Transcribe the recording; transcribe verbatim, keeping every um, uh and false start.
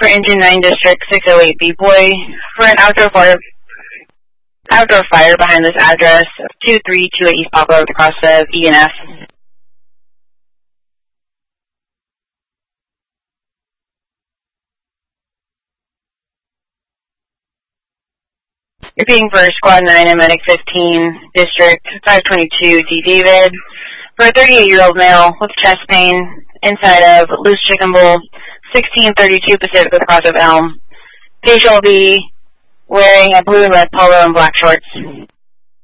for Engine nine District six oh eight B-Boy for an outdoor fire, outdoor fire behind this address of two three two eight East Pop Road across of E and F. Repeating for Squad nine and Medic fifteen, District five twenty-two D David, for a thirty-eight-year-old male with chest pain inside of Loose Chicken Bowl, sixteen thirty-two Pacific with cross of Elm. Patient will be wearing a blue and red polo and black shorts.